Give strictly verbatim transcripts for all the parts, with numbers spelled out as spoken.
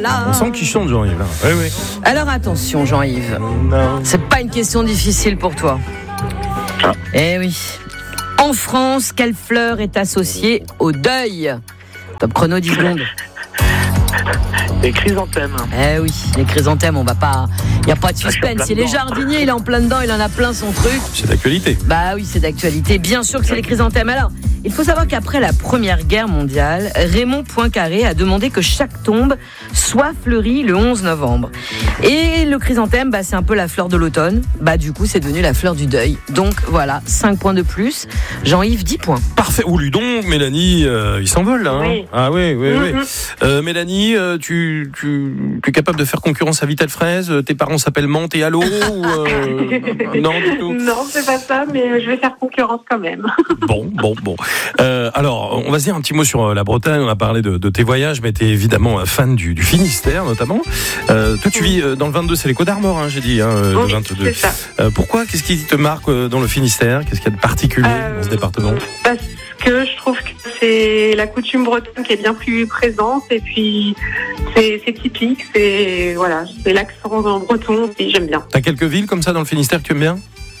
là. On sent qu'il chante, Jean-Yves. Là. Oui, oui. Alors attention, Jean-Yves. Non. C'est pas une question difficile pour toi. Ah. Eh oui. En France, quelle fleur est associée au deuil ? Top chrono, dix secondes. Les chrysanthèmes. Eh oui, les chrysanthèmes, on va pas. Il n'y a pas de suspense. Si les jardiniers, il est en plein dedans, il en a plein son truc. C'est d'actualité. Bah oui, c'est d'actualité. Bien sûr que c'est les chrysanthèmes. Alors, il faut savoir qu'après la Première Guerre mondiale, Raymond Poincaré a demandé que chaque tombe soit fleurie le onze novembre. Et le chrysanthème, bah, c'est un peu la fleur de l'automne. Bah du coup, c'est devenu la fleur du deuil. Donc voilà, cinq points de plus. Jean-Yves, dix points. Parfait. Ou Ludon, Mélanie, euh, il s'envole là. Hein Oui. Ah oui, oui, Mm-hmm. oui. Euh, Mélanie, euh, tu, tu, tu es capable de faire concurrence à Vitel Fraise ? Tes parents s'appellent Mante et Allo ou euh... Non, du tout. Non, c'est pas ça, mais je vais faire concurrence quand même. Bon, bon, bon. Euh, alors, on va se dire un petit mot sur la Bretagne. On a parlé de, de tes voyages, mais tu es évidemment fan du, du Finistère, notamment. Euh, toi, tu vis dans le vingt-deux, c'est les Côtes d'Armor, hein, j'ai dit, hein, le oui, vingt-deux. C'est ça. Euh, pourquoi ? Qu'est-ce qui te marque dans le Finistère ? Qu'est-ce qu'il y a de particulier Euh, dans ce département ? Parce que je trouve que c'est la coutume bretonne qui est bien plus présente et puis c'est, c'est typique, c'est voilà, c'est l'accent breton et j'aime bien. T'as quelques villes comme ça dans le Finistère que tu aimes bien ?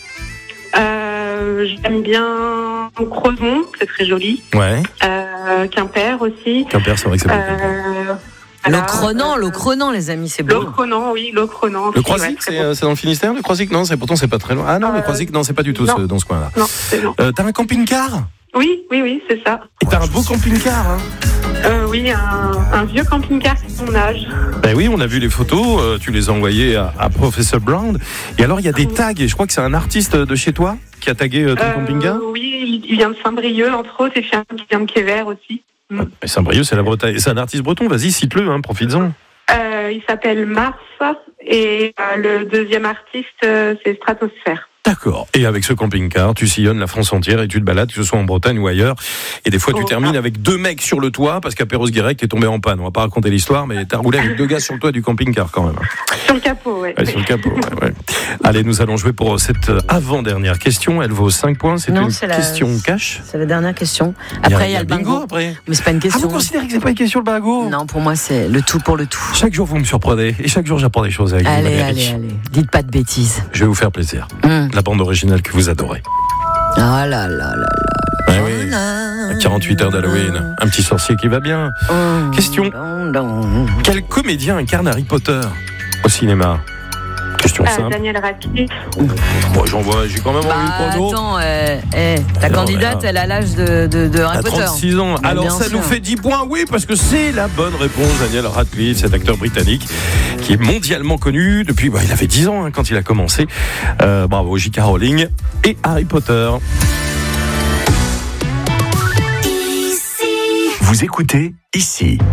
Euh, j'aime bien Crozon, c'est très joli. Ouais. Euh, Quimper aussi. Quimper, c'est vrai que c'est beau. Euh, voilà. L'Ocronan, l'Ocronan, les amis, c'est beau. L'Ocronan, oui, l'Ocronan. Le Croisic, c'est, euh, c'est dans le Finistère, le Croisic ? Non, c'est, pourtant c'est pas très loin. Ah non, Euh, le Croisic, non, c'est pas du tout ce, dans ce coin-là. Non, c'est non. Euh, t'as un camping-car ? Oui, oui, oui, c'est ça. Et t'as un beau camping-car, hein ? Euh, oui, un, un vieux camping-car qui son âge. Ben oui, on a vu les photos, euh, tu les as envoyées à, à Professor Brown. Et alors, il y a des tags, et je crois que c'est un artiste de chez toi qui a tagué euh, ton Euh, camping-car ? oui, il vient de Saint-Brieuc, entre autres, et puis un qui vient de Quévert aussi. Mm. Et Saint-Brieuc, c'est la Bretagne. C'est un artiste breton, vas-y, cite-le, hein, profites-en. Euh, il s'appelle Mars, et euh, le deuxième artiste, euh, c'est Stratosphère. D'accord. Et avec ce camping-car, tu sillonnes la France entière et tu te balades, que ce soit en Bretagne ou ailleurs. Et des fois, tu Oh, termines ah. avec deux mecs sur le toit, parce qu'à Perros-Guirec, t'es tombé en panne. On va pas raconter l'histoire, mais t'as roulé avec deux gars sur le toit du camping-car quand même. Sur le capot, ouais. Ouais, sur le capot, ouais, ouais. Allez, nous allons jouer pour cette avant-dernière question. Elle vaut cinq points. C'est Non, une c'est la- question cash. C'est la dernière question. Après, il y a le bingo. après. Mais c'est pas une Ah, question. vous considérez que c'est pas une question le bingo ? Non, pour moi, c'est le tout pour le tout. Chaque jour, vous me surprenez. Et chaque jour, j'apprends des choses avec vous, Allez, Valérie. allez, allez. Dites pas de bêtises. Je vais vous faire plaisir. Hum. La bande originale que vous adorez. Ah là là là là. Ouais, oui. À quarante-huit heures d'Halloween. Un petit sorcier qui va bien. Hum, Question. dong, dong. Quel comédien incarne Harry Potter au cinéma ? Question Euh, simple. Daniel Radcliffe. Moi, j'en vois, j'ai quand même envie Bah, de prendre. attends, euh, eh, ta Alors, candidate, là. elle a l'âge de, de, de Harry À Potter. trente-six ans. Mais Alors bien ça sûr. nous fait dix points, oui, parce que c'est la bonne réponse. Daniel Radcliffe, cet acteur britannique qui est mondialement connu depuis, bah, il avait dix ans hein, quand il a commencé. Euh, bravo, J K Rowling et Harry Potter. Vous écoutez ici.